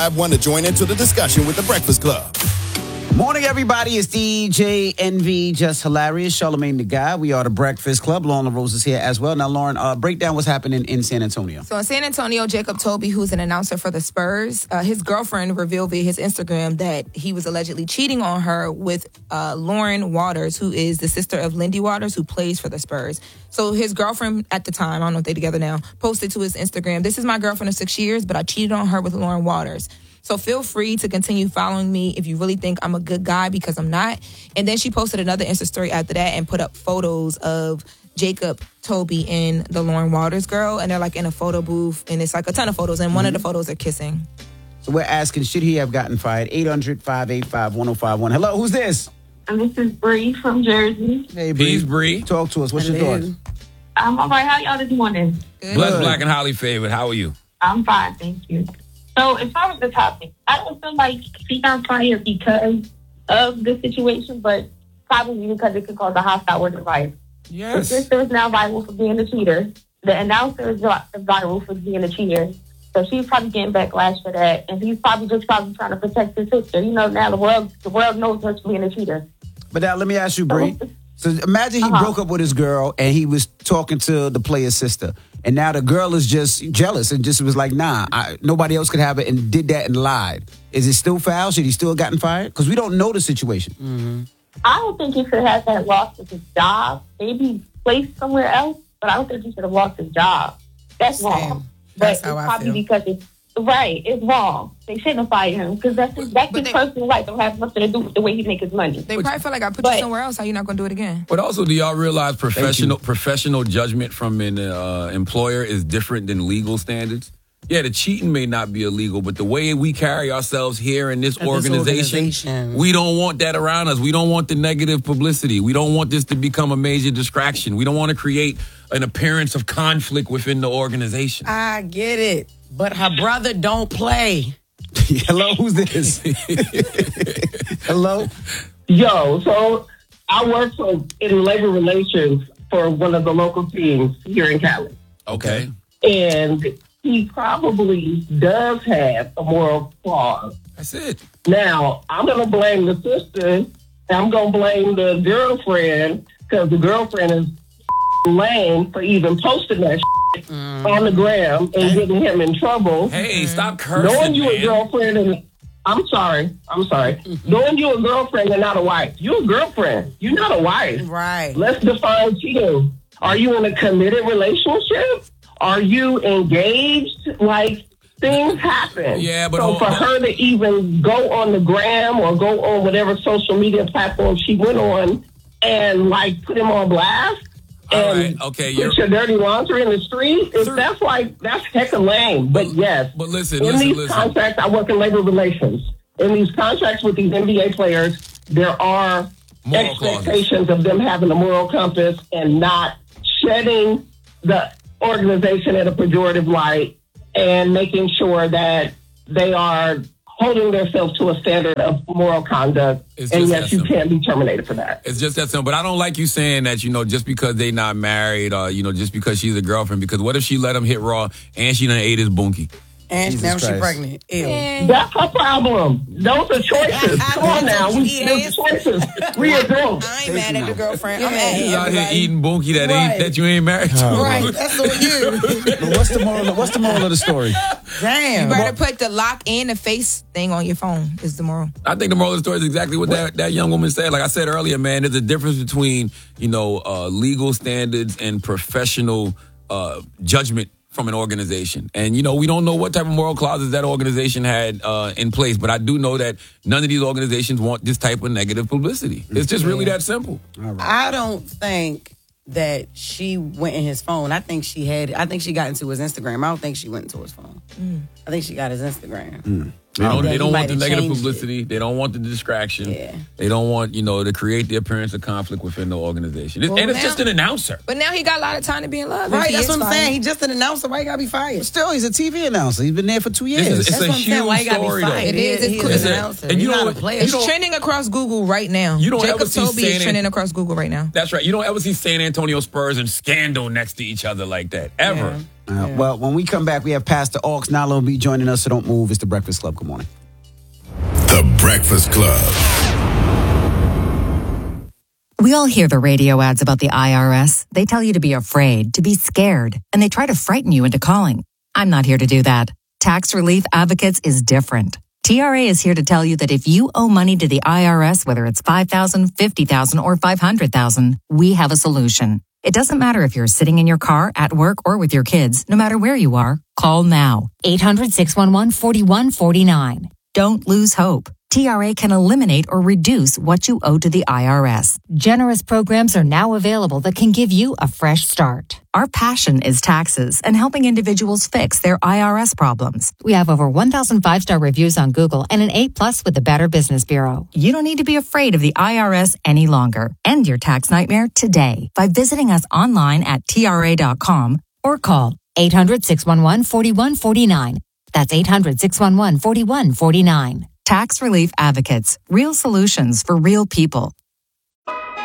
I want to join into the discussion with the Breakfast Club. Morning, everybody. It's DJ NV, Just Hilarious, Charlamagne the Guy. We are the Breakfast Club. Lauren LaRose is here as well. Now, Lauren, break down what's happening in San Antonio. So in San Antonio, Jacob Toby, who's an announcer for the Spurs, his girlfriend revealed via his Instagram that he was allegedly cheating on her with Lauren Waters, who is the sister of Lindy Waters, who plays for the Spurs. So his girlfriend at the time, I don't know if they're together now, posted to his Instagram, "This is my girlfriend of 6 years, but I cheated on her with Lauren Waters. So feel free to continue following me if you really think I'm a good guy, because I'm not." And then she posted another Insta story after that and put up photos of Jacob Toby and the Lauren Waters girl. And they're like in a photo booth, and it's like a ton of photos. And one of the photos are kissing. So we're asking, should he have gotten fired? 800-585-1051. Hello, who's this? This is Bree from Jersey. Hey, Bree. Peace, Bree. Talk to us. What's your thoughts? I'm all right. How y'all this morning? Good. Bless, Black, and Holly favorite. How are you? I'm fine, thank you. So as far as the topic, I don't feel like she got fired because of the situation, but probably because it could cause a hostile work environment. Yes. The sister is now viral for being a cheater. The announcer is viral for being a cheater. So she's probably getting backlash for that, and he's probably trying to protect his sister. You know, now the world knows her for being a cheater. But now let me ask you, Bree. So imagine he broke up with his girl and he was talking to the player's sister. And now the girl is just jealous and just was like, nah, nobody else could have it, and did that and lied. Is it still foul? Should he still have gotten fired? Because we don't know the situation. Mm-hmm. I don't think he should have that lost his job. Maybe placed somewhere else, but I don't think he should have lost his job. That's wrong. That's but how it's I probably feel. because it's wrong. They shouldn't have fired him because that's his personal life. Don't have nothing to do with the way he make his money. They probably feel like, I put you somewhere else. How you not going to do it again? But also, do y'all realize professional judgment from an employer is different than legal standards? Yeah, the cheating may not be illegal, but the way we carry ourselves here in this organization, we don't want that around us. We don't want the negative publicity. We don't want this to become a major distraction. We don't want to create an appearance of conflict within the organization. I get it, but her brother don't play. Hello, who's this? Hello? Yo, so I work in labor relations for one of the local teams here in Cali. Okay. And he probably does have a moral flaw. That's it. Now, I'm going to blame the sister, and I'm going to blame the girlfriend, because the girlfriend is lame for even posting that on the gram and getting him in trouble. Hey, stop cursing, Knowing you man. a girlfriend and... I'm sorry. Knowing you a girlfriend and not a wife. You're a girlfriend. You're not a wife. Right. Let's define cheating. Are you in a committed relationship? Are you engaged? Like, things happen. Yeah, but so for her to even go on the gram or go on whatever social media platform she went on and like put him on blast and okay, put your dirty laundry in the street, that's hecka lame. But yes, but listen, contracts, I work in labor relations. In these contracts with these NBA players, there are moral expectations of them having a moral compass and not shedding the organization in a pejorative light and making sure that they are holding themselves to a standard of moral conduct. And yes, you can be terminated for that. It's just that simple. But I don't like you saying that, just because they not married or, just because she's a girlfriend. Because what if she let him hit raw and she done ate his bunkie? And now she's pregnant. Ew. That's her problem. Those are choices. Come on now. There's choices. We adults. I ain't mad at the girlfriend. I'm mad at You out here everybody. eating bunkie that you ain't married to. Right, that's on you. But what's the moral of the story? Damn. You better put the lock and the face thing on your phone is the moral. I think the moral of the story is exactly what that young woman said. Like I said earlier, man, there's a difference between, legal standards and professional judgment from an organization. And, we don't know what type of moral clauses that organization had in place, but I do know that none of these organizations want this type of negative publicity. It's just really that simple. I don't think that she went in his phone. I think she got into his Instagram. I don't think she went into his phone. I think she got his Instagram. They don't want the negative changed publicity. They don't want the distraction. Yeah. They don't want, to create the appearance of conflict within the organization. And it's just an announcer. But now he got a lot of time to be in love. Right, that's what I'm saying. He just an announcer. Why he got to be fired? Still, he's a TV announcer. He's been there for 2 years. It's a huge story, though. It is. He's an announcer. And He's not a player. It's trending across Google right now. You don't ever Jacob see Toby is trending across Google right now. That's right. You don't ever see San Antonio Spurs and Scandal next to each other like that. Ever. Yeah. Well, when we come back, we have Pastor Aux Nalo be joining us, so don't move. It's The Breakfast Club. Good morning. The Breakfast Club. We all hear the radio ads about the IRS. They tell you to be afraid, to be scared, and they try to frighten you into calling. I'm not here to do that. Tax Relief Advocates is different. TRA is here to tell you that if you owe money to the IRS, whether it's $5,000, $50,000, or $500,000, we have a solution. It doesn't matter if you're sitting in your car, at work, or with your kids. No matter where you are, call now. 800-611-4149. Don't lose hope. TRA can eliminate or reduce what you owe to the IRS. Generous programs are now available that can give you a fresh start. Our passion is taxes and helping individuals fix their IRS problems. We have over 1,000 5-star reviews on Google and an A+ with the Better Business Bureau. You don't need to be afraid of the IRS any longer. End your tax nightmare today by visiting us online at TRA.com or call 800-611-4149. That's 800-611-4149. Tax Relief Advocates. Real solutions for real people.